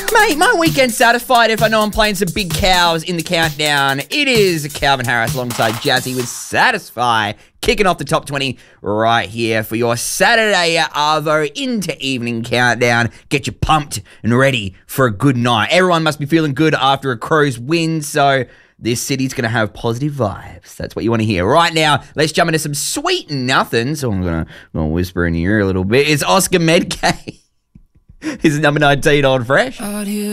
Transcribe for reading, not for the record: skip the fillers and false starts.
Mate, my weekend's satisfied if I know I'm playing some big cows in the countdown. It is Calvin Harris alongside Jazzy with Satisfy, kicking off the top 20 right here for your Saturday Arvo into evening countdown. Get you pumped and ready for a good night. Everyone must be feeling good after a Crows win, so this city's going to have positive vibes. That's what you want to hear. Right now, let's jump into some sweet nothing. So I'm going to whisper in your ear a little bit. It's Oscar Medkay. He's number 19 on Fresh.